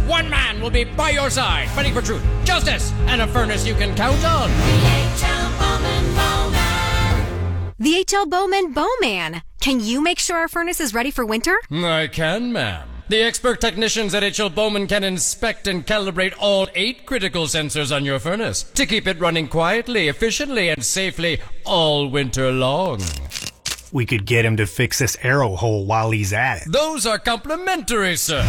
one man will be by your side, fighting for truth, justice, and a furnace you can count on. The H.L. Bowman Bowman. Can you make sure our furnace is ready for winter? I can, ma'am. The expert technicians at H.L. Bowman can inspect and calibrate all 8 critical sensors on your furnace to keep it running quietly, efficiently, and safely all winter long. We could get him to fix this arrow hole while he's at it. Those are complimentary, sir.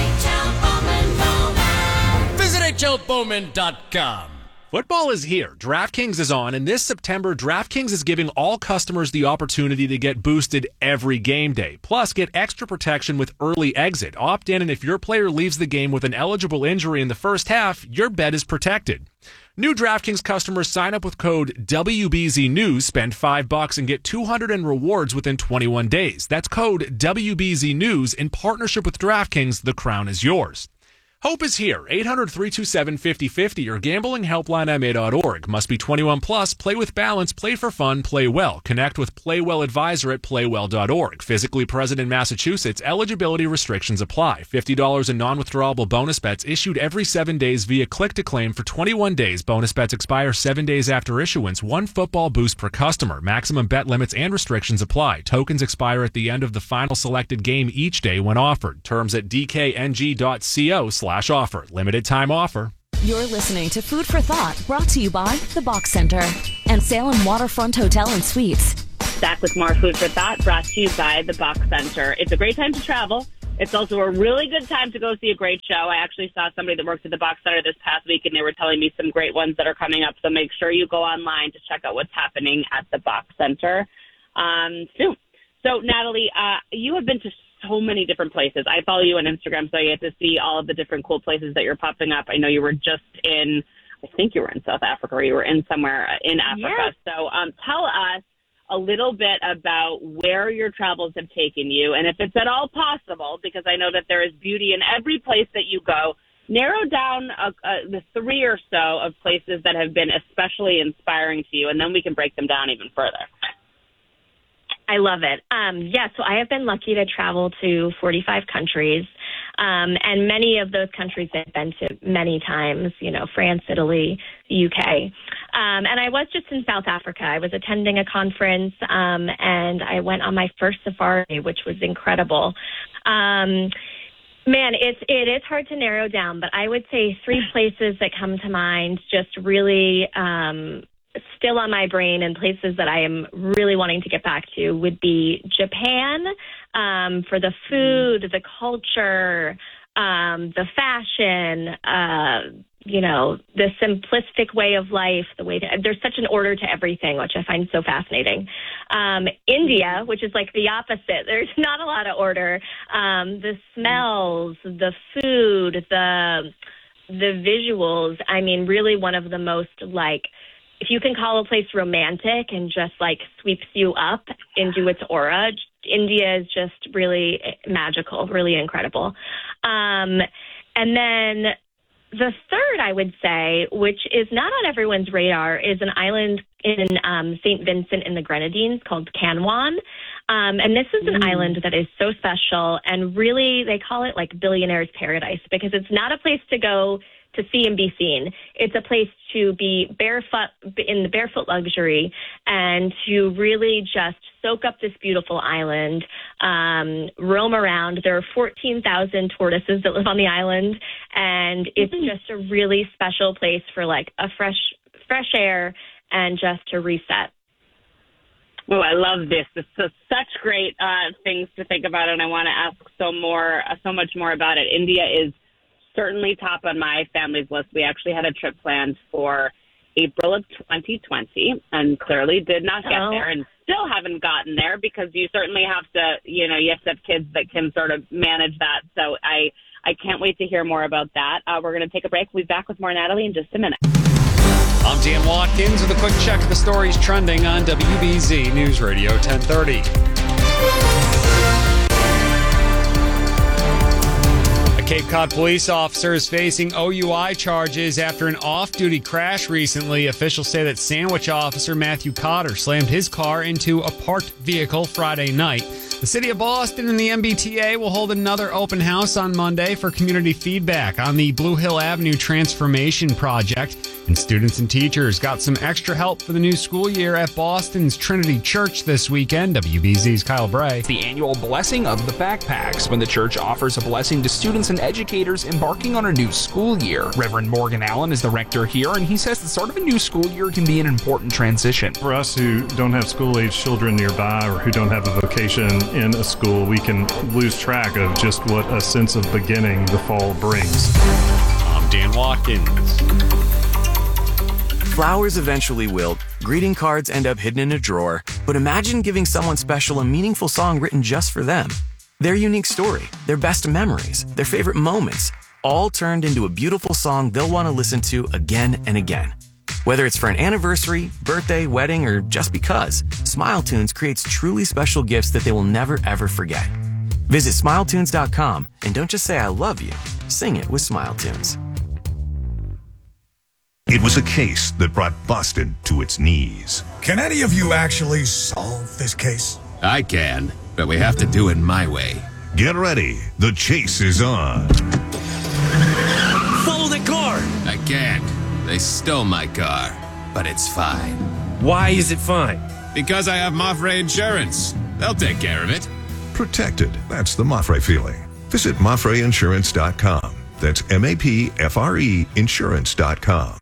Visit hlbowman.com. Football is here. DraftKings is on, and this September, DraftKings is giving all customers the opportunity to get boosted every game day. Plus, get extra protection with early exit. Opt in, and if your player leaves the game with an eligible injury in the first half, your bet is protected. New DraftKings customers sign up with code WBZNews, spend $5 and get $200 in rewards within 21 days. That's code WBZNews in partnership with DraftKings. The crown is yours. Hope is here. 800-327-5050 or gamblinghelplinema.org. Must be 21 plus. Play with balance. Play for fun. Play well. Connect with Playwell Advisor at playwell.org. Physically present in Massachusetts. Eligibility restrictions apply. $50 in non-withdrawable bonus bets issued every 7 days via click-to-claim for 21 days. Bonus bets expire 7 days after issuance. 1 football boost per customer. Maximum bet limits and restrictions apply. Tokens expire at the end of the final selected game each day when offered. Terms at dkng.co/offer. Limited time offer. You're listening to Food for Thought, brought to you by The Box Center and Salem Waterfront Hotel and Suites. Back with more Food for Thought, brought to you by The Box Center. It's a great time to travel. It's also a really good time to go see a great show. I actually saw somebody that works at The Box Center this past week, and they were telling me some great ones that are coming up. So make sure you go online to check out what's happening at The Box Center soon. So, Natalie, you have been to so many different places. I follow you on Instagram, so I get to see all of the different cool places that you're popping up. I know you were just in, I think you were in South Africa, or you were in somewhere in Africa. Yes. So tell us a little bit about where your travels have taken you, and if it's at all possible, because I know that there is beauty in every place that you go, narrow down the 3 or so of places that have been especially inspiring to you, and then we can break them down even further. I love it. So I have been lucky to travel to 45 countries, and many of those countries I've been to many times, France, Italy, the UK. And I was just in South Africa. I was attending a conference, and I went on my first safari, which was incredible. Man, it is hard to narrow down, but I would say 3 places that come to mind just really still on my brain, and places that I am really wanting to get back to would be Japan, for the food, the culture, the fashion, the simplistic way of life, the way that there's such an order to everything, which I find so fascinating. India, which is like the opposite. There's not a lot of order. The smells, the food, the visuals. I mean, really one of the most, if you can call a place romantic and just sweeps you up into its aura, India is just really magical, really incredible. And then the third, I would say, which is not on everyone's radar, is an island in St. Vincent in the Grenadines called Canouan. And this is an island that is so special, and really they call it billionaire's paradise, because it's not a place to go to see and be seen. It's a place to be in the barefoot luxury and to really just soak up this beautiful island, roam around. There are 14,000 tortoises that live on the island, and it's just a really special place for a fresh air and just to reset. Oh, I love this. This is such great things to think about, and I want to ask so much more about it. India is certainly top on my family's list. We actually had a trip planned for April of 2020 and clearly did not get there, and still haven't gotten there, because you certainly have to, you have to have kids that can sort of manage that. So I can't wait to hear more about that. We're going to take a break. We'll be back with more Natalie in just a minute. I'm Dan Watkins with a quick check of the stories trending on WBZ News Radio 1030. Cape Cod police officer is facing OUI charges after an off-duty crash recently. Officials say that Sandwich officer Matthew Cotter slammed his car into a parked vehicle Friday night. The City of Boston and the MBTA will hold another open house on Monday for community feedback on the Blue Hill Avenue Transformation Project. And students and teachers got some extra help for the new school year at Boston's Trinity Church this weekend. WBZ's Kyle Bray. It's the annual Blessing of the Backpacks, when the church offers a blessing to students and educators embarking on a new school year. Reverend Morgan Allen is the rector here, and he says the start of a new school year can be an important transition. For us who don't have school-age children nearby or who don't have a vocation in a school, we can lose track of just what a sense of beginning the fall brings. I'm Dan Watkins. Flowers eventually wilt, greeting cards end up hidden in a drawer, but imagine giving someone special a meaningful song written just for them. Their unique story, their best memories, their favorite moments, all turned into a beautiful song they'll want to listen to again and again. Whether it's for an anniversary, birthday, wedding, or just because, SmileTunes creates truly special gifts that they will never ever forget. Visit SmileTunes.com and don't just say I love you, sing it with SmileTunes. It was a case that brought Boston to its knees. Can any of you actually solve this case? I can, but we have to do it my way. Get ready. The chase is on. Follow the car! I can't. They stole my car, but it's fine. Why is it fine? Because I have Mafre Insurance. They'll take care of it. Protected. That's the Mafre feeling. Visit MafreInsurance.com. That's MAPFRE Insurance.com.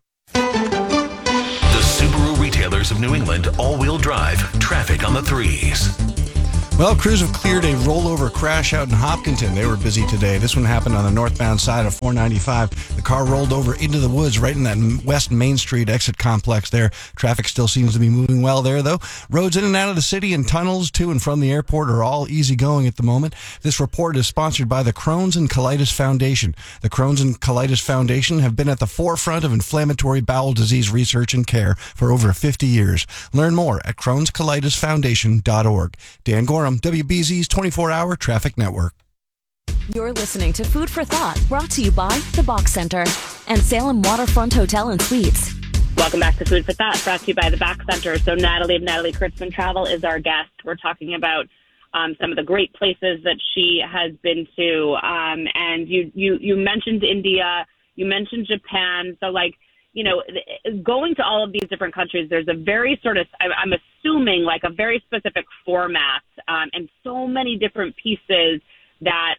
The Subaru retailers of New England all-wheel drive traffic on the threes. Well, crews have cleared a rollover crash out in Hopkinton. They were busy today. This one happened on the northbound side of 495. The car rolled over into the woods right in that West Main Street exit complex there. Traffic still seems to be moving well there, though. Roads in and out of the city and tunnels to and from the airport are all easygoing at the moment. This report is sponsored by the Crohn's and Colitis Foundation. The Crohn's and Colitis Foundation have been at the forefront of inflammatory bowel disease research and care for over 50 years. Learn more at Crohn'sColitisFoundation.org. Dan Gorham, WBZ's 24-hour traffic network. You're listening to Food for Thought, brought to you by The Box Center and Salem Waterfront Hotel and Suites. Welcome back to Food for Thought, brought to you by The Box Center. So Natalie of Natalie Kurtzman Travel is our guest. We're talking about some of the great places that she has been to. And you mentioned India, you mentioned Japan. So, like, you know, going to all of these different countries, there's a very sort of, I'm assuming, like a very specific format and so many different pieces that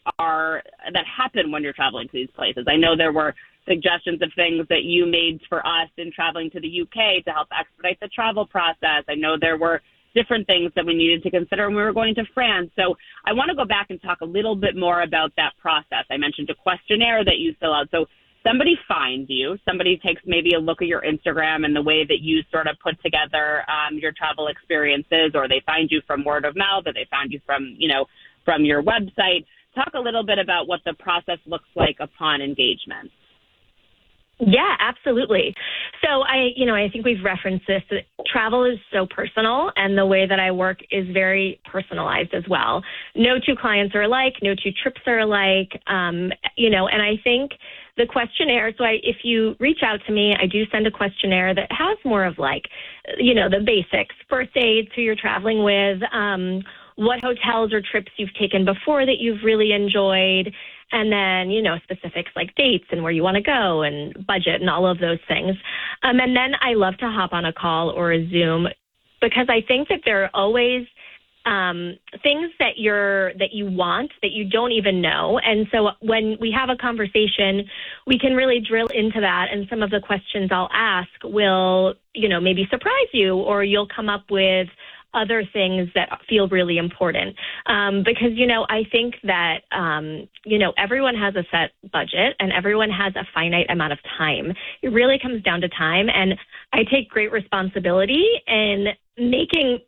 happen when you're traveling to these places. I know there were suggestions of things that you made for us in traveling to the UK to help expedite the travel process. I know there were different things that we needed to consider when we were going to France. So I want to go back and talk a little bit more about that process. I mentioned a questionnaire that you fill out. So somebody finds you, somebody takes maybe a look at your Instagram and the way that you sort of put together your travel experiences, or they find you from word of mouth, or they found you from your website. Talk a little bit about what the process looks like upon engagement. Yeah, absolutely. So I think we've referenced this. Travel is so personal, and the way that I work is very personalized as well. No two clients are alike. No two trips are alike. And I think the questionnaire, if you reach out to me, I do send a questionnaire that has more of the basics, first aids, who you're traveling with, what hotels or trips you've taken before that you've really enjoyed, and then, specifics like dates and where you want to go and budget and all of those things. And then I love to hop on a call or a Zoom, because I think that there are always things that you want that you don't even know. And so when we have a conversation, we can really drill into that. And some of the questions I'll ask will, maybe surprise you, or you'll come up with other things that feel really important. Because, I think that, everyone has a set budget and everyone has a finite amount of time. It really comes down to time. And I take great responsibility in making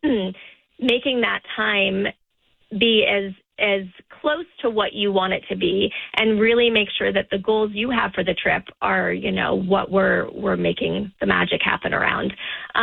that time be as close to what you want it to be, and really make sure that the goals you have for the trip are, what we're making the magic happen around.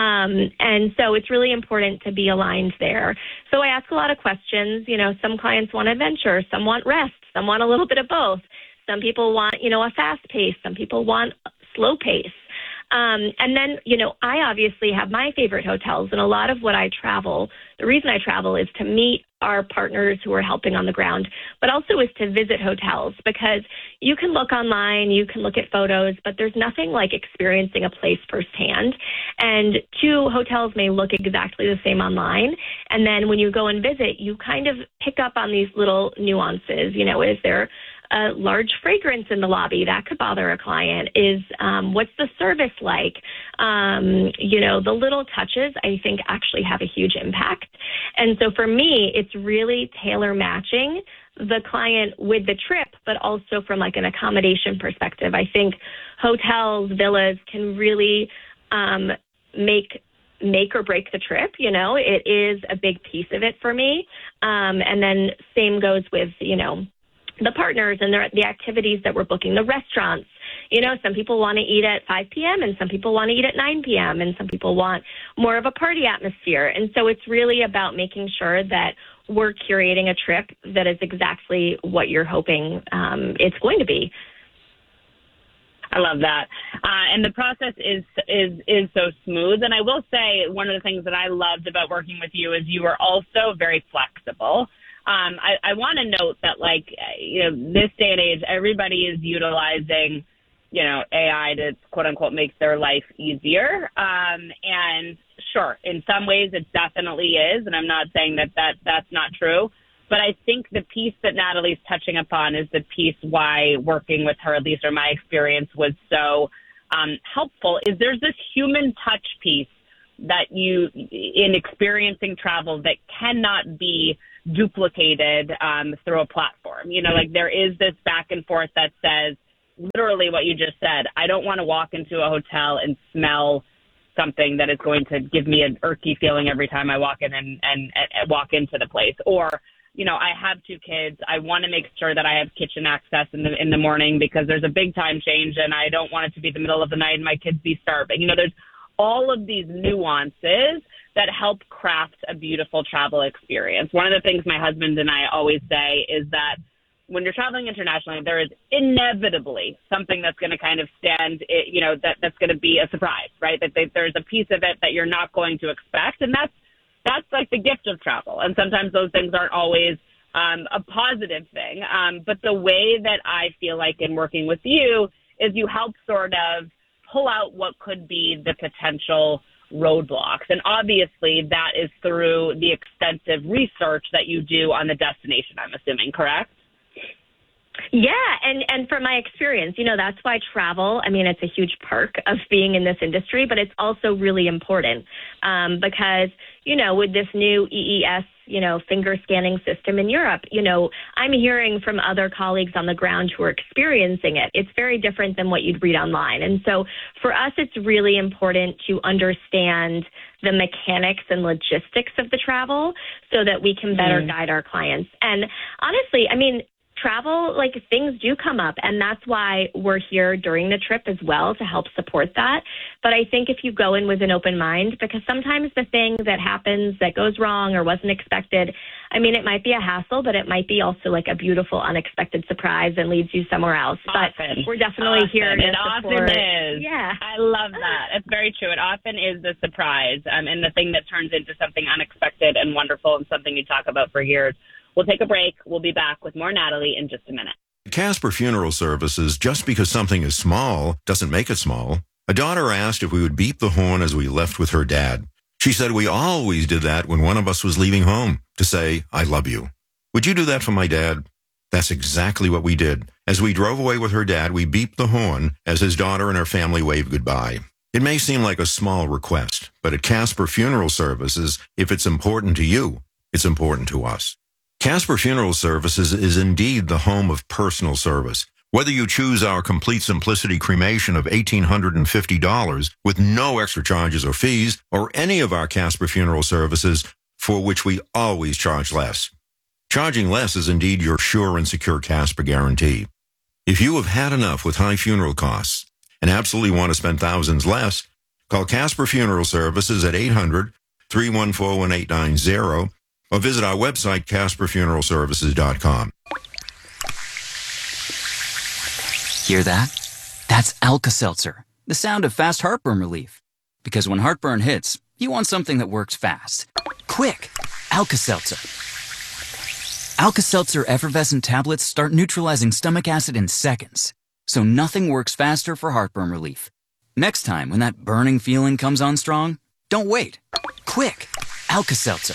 And so it's really important to be aligned there. So I ask a lot of questions. Some clients want adventure, some want rest, some want a little bit of both. Some people want, a fast pace. Some people want slow pace. And then, I obviously have my favorite hotels, and a lot of what the reason I travel is to meet our partners who are helping on the ground, but also is to visit hotels, because you can look online, you can look at photos, but there's nothing like experiencing a place firsthand. And two hotels may look exactly the same online. And then when you go and visit, you kind of pick up on these little nuances. Is there a large fragrance in the lobby? That could bother a client. What's the service like? The little touches, I think, actually have a huge impact. And so for me, it's really tailor matching the client with the trip, but also from like an accommodation perspective. I think hotels, villas can really make or break the trip. It is a big piece of it for me. And then same goes with, the partners and the activities that we're booking, the restaurants. Some people want to eat at 5 p.m. and some people want to eat at 9 p.m. and some people want more of a party atmosphere. And so it's really about making sure that we're curating a trip that is exactly what you're hoping it's going to be. I love that. And the process is so smooth. And I will say one of the things that I loved about working with you is you are also very flexible. I want to note that, this day and age, everybody is utilizing, AI to, quote unquote, make their life easier. And sure, in some ways it definitely is. And I'm not saying that's not true. But I think the piece that Natalie's touching upon is the piece why working with her, at least in my experience, was so helpful, is there's this human touch piece that in experiencing travel that cannot be duplicated through a platform. There is this back and forth that says literally what you just said. I don't want to walk into a hotel and smell something that is going to give me an irky feeling every time I walk in and walk into the place. Or, I have 2 kids. I want to make sure that I have kitchen access in the morning because there's a big time change and I don't want it to be the middle of the night and my kids be starving. There's all of these nuances that help craft a beautiful travel experience. One of the things my husband and I always say is that when you're traveling internationally, there is inevitably something that's going to kind of stand, that's going to be a surprise, right? That there's a piece of it that you're not going to expect. And that's like the gift of travel. And sometimes those things aren't always a positive thing. But the way that I feel like in working with you is you help sort of pull out what could be the potential roadblocks. And obviously that is through the extensive research that you do on the destination, I'm assuming, correct? Yeah, and from my experience, that's why travel, it's a huge perk of being in this industry, but it's also really important because, with this new EES, finger scanning system in Europe, I'm hearing from other colleagues on the ground who are experiencing it. It's very different than what you'd read online. And so for us, it's really important to understand the mechanics and logistics of the travel so that we can better guide our clients. And honestly, travel, things do come up, and that's why we're here during the trip as well to help support that. But I think if you go in with an open mind, because sometimes the thing that happens that goes wrong or wasn't expected, it might be a hassle, but it might be also a beautiful unexpected surprise and leads you somewhere else. But we're definitely here to support. It often is. Yeah. I love that. It's very true. It often is the surprise and the thing that turns into something unexpected and wonderful and something you talk about for years. We'll take a break. We'll be back with more Natalie in just a minute. Casper Funeral Services, just because something is small doesn't make it small. A daughter asked if we would beep the horn as we left with her dad. She said we always did that when one of us was leaving home, to say, I love you. Would you do that for my dad? That's exactly what we did. As we drove away with her dad, we beeped the horn as his daughter and her family waved goodbye. It may seem like a small request, but at Casper Funeral Services, if it's important to you, it's important to us. Casper Funeral Services is indeed the home of personal service. Whether you choose our Complete Simplicity cremation of $1,850 with no extra charges or fees, or any of our Casper Funeral Services for which we always charge less. Charging less is indeed your sure and secure Casper guarantee. If you have had enough with high funeral costs and absolutely want to spend thousands less, call Casper Funeral Services at 800-314-1890 or visit our website, CasperFuneralServices.com. Hear that? That's Alka-Seltzer, the sound of fast heartburn relief. Because when heartburn hits, you want something that works fast. Quick! Alka-Seltzer. Alka-Seltzer effervescent tablets start neutralizing stomach acid in seconds. So nothing works faster for heartburn relief. Next time when that burning feeling comes on strong, don't wait. Quick! Alka-Seltzer.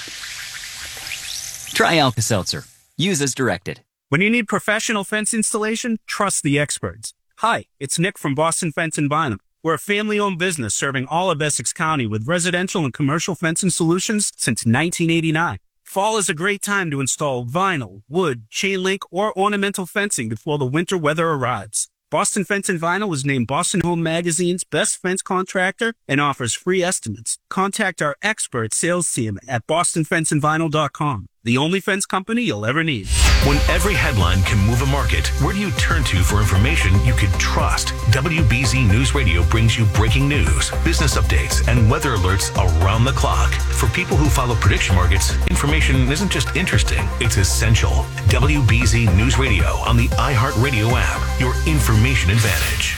Try Alka-Seltzer. Use as directed. When you need professional fence installation, trust the experts. Hi, it's Nick from Boston Fence and Vinyl. We're a family-owned business serving all of Essex County with residential and commercial fencing solutions since 1989. Fall is a great time to install vinyl, wood, chain link, or ornamental fencing before the winter weather arrives. Boston Fence and Vinyl is named Boston Home Magazine's best fence contractor and offers free estimates. Contact our expert sales team at bostonfenceandvinyl.com, the only fence company you'll ever need. When every headline can move a market, where do you turn to for information you can trust? WBZ News Radio brings you breaking news, business updates, and weather alerts around the clock. For people who follow prediction markets, information isn't just interesting, it's essential. WBZ News Radio on the iHeartRadio app, your information advantage.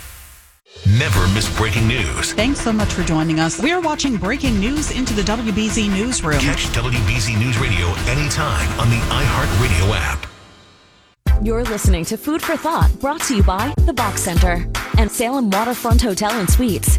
Never miss breaking news. Thanks so much for joining us. We're watching breaking news into the WBZ Newsroom. Catch WBZ News Radio anytime on the iHeartRadio app. You're listening to Food for Thought, brought to you by The Box Center and Salem Waterfront Hotel and Suites.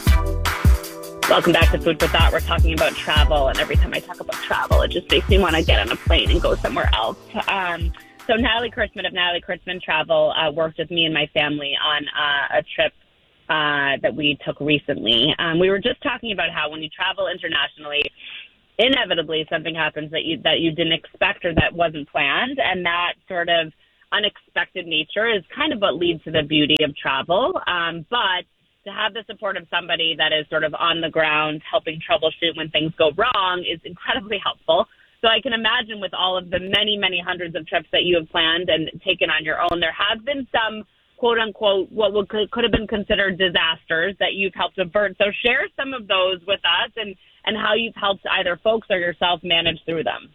Welcome back to Food for Thought. We're talking about travel, and every time I talk about travel, it just makes me want to get on a plane and go somewhere else. So Natalie Kurtzman of Natalie Kurtzman Travel worked with me and my family on a trip that we took recently. We were just talking about how when you travel internationally, inevitably something happens that you didn't expect or that wasn't planned, and that sort of unexpected nature is kind of what leads to the beauty of travel. But to have the support of somebody that is sort of on the ground helping troubleshoot when things go wrong is incredibly helpful. So I can imagine with all of the many, many hundreds of trips that you have planned and taken on your own, there have been some quote unquote, what could have been considered disasters that you've helped avert. So share some of those with us and how you've helped either folks or yourself manage through them.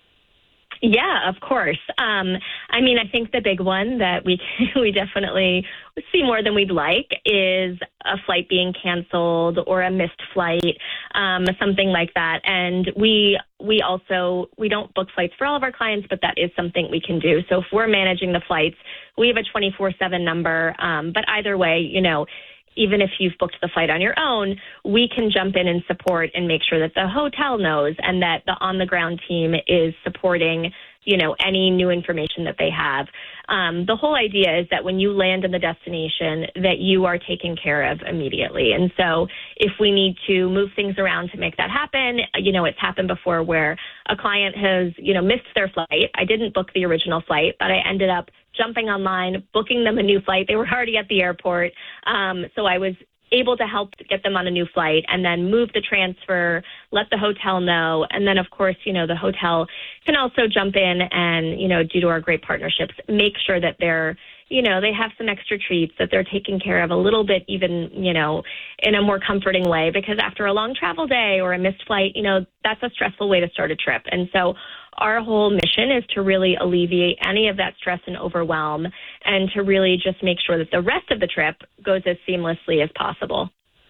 Yeah, of course. I think the big one that we definitely see more than we'd like is a flight being canceled or a missed flight, something like that. And we don't book flights for all of our clients, but that is something we can do. So if we're managing the flights, we have a 24/7 number. But either way, even if you've booked the flight on your own, we can jump in and support and make sure that the hotel knows and that the on-the-ground team is supporting, any new information that they have. The whole idea is that when you land in the destination, that you are taken care of immediately. And so if we need to move things around to make that happen, it's happened before where a client has, missed their flight. I didn't book the original flight, but I ended up jumping online, booking them a new flight. They were already at the airport. So I was able to help get them on a new flight and then move the transfer, let the hotel know. And then, of course, the hotel can also jump in and, due to our great partnerships, make sure that they're, they have some extra treats, that they're taken care of a little bit, even, in a more comforting way, because after a long travel day or a missed flight, that's a stressful way to start a trip. And so our whole mission is to really alleviate any of that stress and overwhelm and to really just make sure that the rest of the trip goes as seamlessly as possible.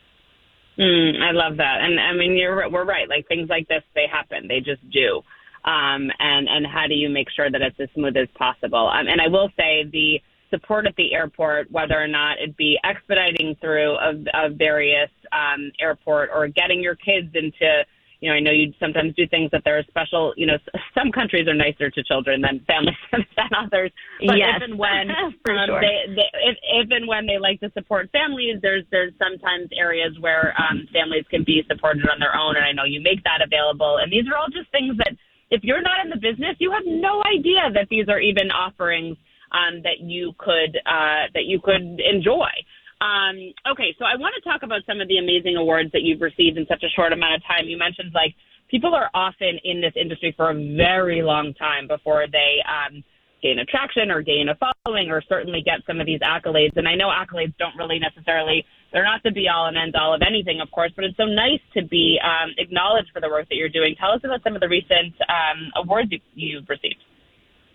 I love that. And we're right. Like things like this, they happen. They just do. And how do you make sure that it's as smooth as possible? And I will say the support at the airport, whether or not it be expediting through a various airport or getting your kids into, I know you sometimes do things that there are special, some countries are nicer to children than families than others. But yes, if and when sure. if and when they like to support families, there's sometimes areas where families can be supported on their own. And I know you make that available. And these are all just things that if you're not in the business, you have no idea that these are even offerings that you could enjoy. Okay, so I want to talk about some of the amazing awards that you've received in such a short amount of time. You mentioned people are often in this industry for a very long time before they gain a traction or gain a following or certainly get some of these accolades. And I know accolades don't really necessarily, they're not the be all and end all of anything, of course, but it's so nice to be acknowledged for the work that you're doing. Tell us about some of the recent awards you've received.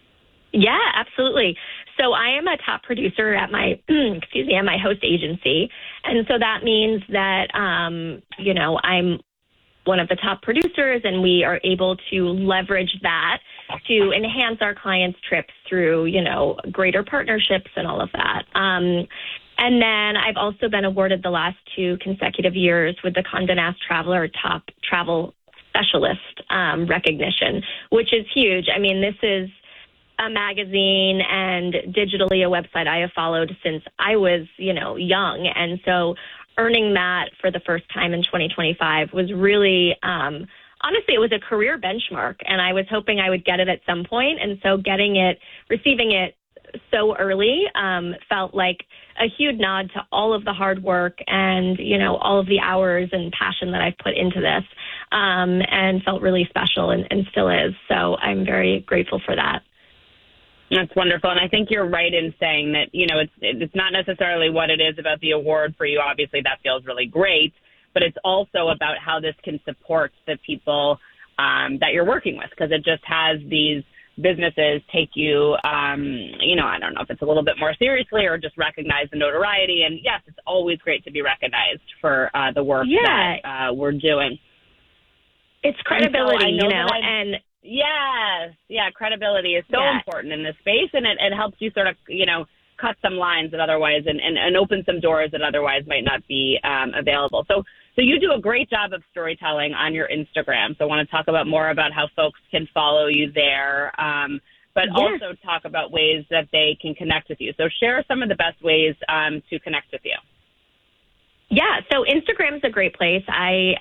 Yeah, absolutely. So I am a top producer at my, at my host agency. And so that means that, I'm one of the top producers, and we are able to leverage that to enhance our clients' trips through, greater partnerships and all of that. And then I've also been awarded the last 2 consecutive years with the Condé Nast Traveler Top Travel Specialist recognition, which is huge. I mean, this is a magazine and digitally a website I have followed since I was, young. And so earning that for the first time in 2025 was really, honestly, it was a career benchmark, and I was hoping I would get it at some point. And so receiving it so early felt like a huge nod to all of the hard work and, all of the hours and passion that I've put into this, and felt really special and still is. So I'm very grateful for that. That's wonderful. And I think you're right in saying that, it's not necessarily what it is about the award for you. Obviously, that feels really great, but it's also about how this can support the people that you're working with, because it just has these businesses take you, I don't know if it's a little bit more seriously or just recognize the notoriety. And yes, it's always great to be recognized for the work that we're doing. It's credibility, and yes, credibility is so important in this space, and it helps you sort of, cut some lines that otherwise and open some doors that otherwise might not be available. So you do a great job of storytelling on your Instagram. So I want to talk about more about how folks can follow you there, but also talk about ways that they can connect with you. So share some of the best ways to connect with you. Yeah, so Instagram is a great place. I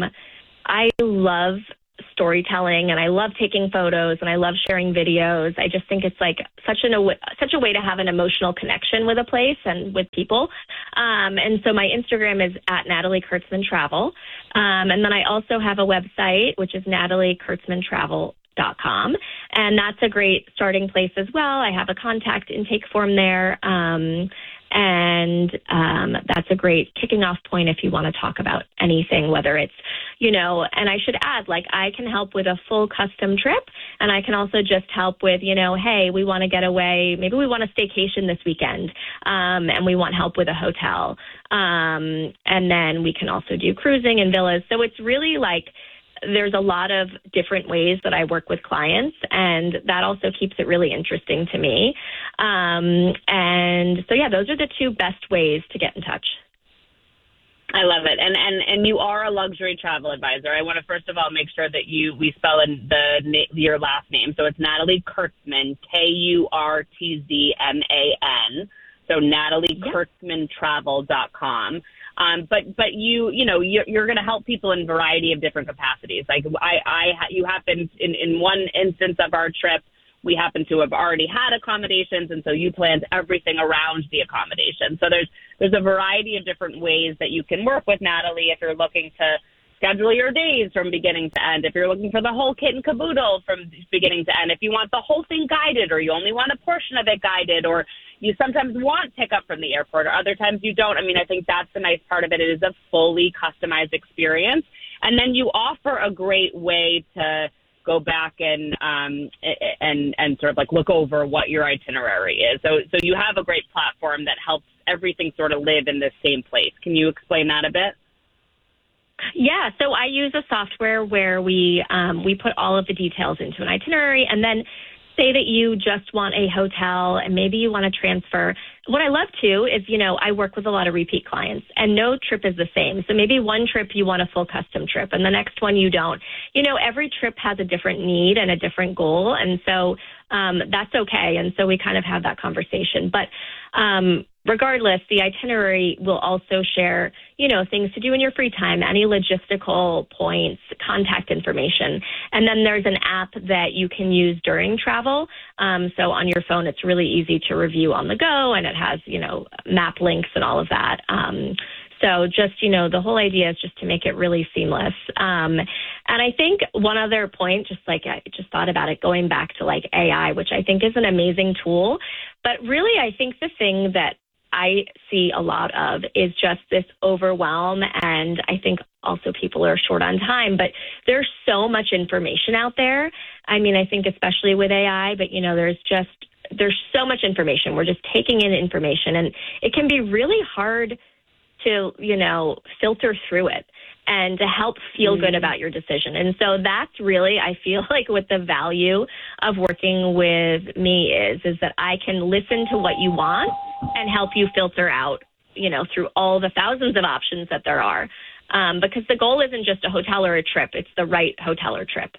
love storytelling, and I love taking photos, and I love sharing videos. I just think it's like such a way to have an emotional connection with a place and with people. And so my Instagram is at Natalie Kurtzman Travel. And then I also have a website, which is nataliekurtzmantravel.com. And that's a great starting place as well. I have a contact intake form there. And that's a great kicking off point if you want to talk about anything, whether it's, and I should add, I can help with a full custom trip, and I can also just help with, hey, we want to get away. Maybe we want a staycation this weekend, and we want help with a hotel. And then we can also do cruising and villas. So it's really there's a lot of different ways that I work with clients, and that also keeps it really interesting to me. And so, those are the 2 best ways to get in touch. I love it. And you are a luxury travel advisor. I want to first of all make sure that we spell in your last name. So it's Natalie Kurtzman, Kurtzman. So nataliekurtzmantravel.com. But you're going to help people in a variety of different capacities. You happened in one instance of our trip, we happen to have already had accommodations, and so you planned everything around the accommodation. So there's a variety of different ways that you can work with Natalie if you're looking to schedule your days from beginning to end, if you're looking for the whole kit and caboodle from beginning to end, if you want the whole thing guided or you only want a portion of it guided, or you sometimes want pickup from the airport or other times you don't. I mean, I think that's the nice part of it. It is a fully customized experience. And then you offer a great way to go back and sort of look over what your itinerary is. So you have a great platform that helps everything sort of live in the same place. Can you explain that a bit? Yeah, so I use a software where we put all of the details into an itinerary, and then say that you just want a hotel and maybe you want to transfer. What I love too is, I work with a lot of repeat clients, and no trip is the same. So maybe one trip you want a full custom trip and the next one you don't. Every trip has a different need and a different goal. And so that's okay. And so we kind of have that conversation. But regardless, the itinerary will also share, things to do in your free time, any logistical points, contact information. And then there's an app that you can use during travel. So on your phone, it's really easy to review on the go, and it has, map links and all of that. So just, the whole idea is just to make it really seamless. And I think one other point, I just thought about it, going back to AI, which I think is an amazing tool. But really, I think the thing that I see a lot of is just this overwhelm. And I think also people are short on time, but there's so much information out there. I mean, I think especially with AI, but there's so much information. We're just taking in information, and it can be really hard to, filter through it and to help feel good about your decision. And so that's really, I feel like, what the value of working with me is that I can listen to what you want and help you filter out, through all the thousands of options that there are. Because the goal isn't just a hotel or a trip, it's the right hotel or trip.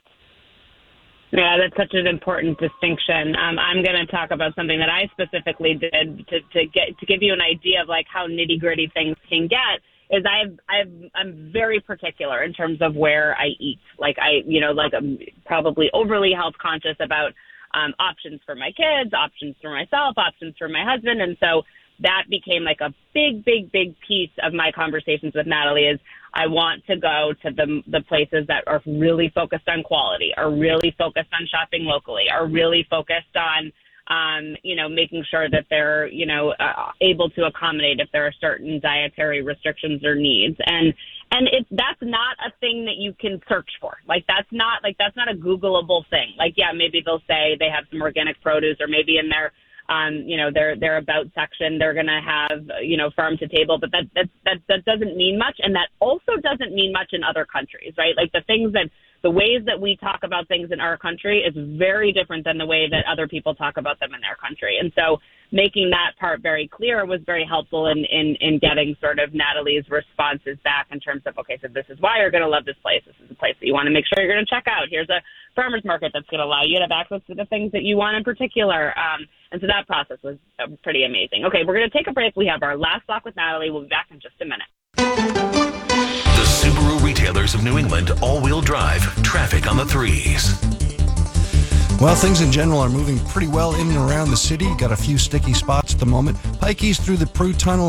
Yeah, that's such an important distinction. I'm going to talk about something that I specifically did to give you an idea of like how nitty gritty things can get. Is I'm very particular in terms of where I eat. I'm probably overly health conscious about options for my kids, options for myself, options for my husband, and so that became like a big piece of my conversations with Natalie. Is I want to go to the places that are really focused on quality, are really focused on shopping locally, are really focused on, making sure that they're, able to accommodate if there are certain dietary restrictions or needs. And that's not a thing that you can search for. That's not a Googleable thing. Maybe they'll say they have some organic produce, or maybe in their their about section, they're going to have, farm to table, but that doesn't mean much. And that also doesn't mean much in other countries, right? The ways that we talk about things in our country is very different than the way that other people talk about them in their country. And so making that part very clear was very helpful in getting sort of Natalie's responses back in terms of, okay, so this is why you're going to love this place. This is a place that you want to make sure you're going to check out. Here's a farmer's market that's going to allow you to have access to the things that you want in particular. And so that process was pretty amazing. Okay, we're going to take a break. We have our last block with Natalie. We'll be back in just a minute. The Subaru retailers of New England all-wheel drive, traffic on the 3s. Well, things in general are moving pretty well in and around the city. Got a few sticky spots at the moment. Pike East through the Prue Tunnel